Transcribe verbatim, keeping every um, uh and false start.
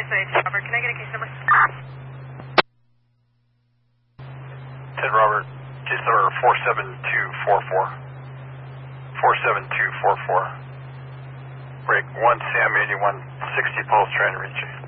H, Robert. Can I get a case number? ten Robert, case number four seven two four four. four seven two four four. Break one Sam eighty-one sixty pulse trying to reach you.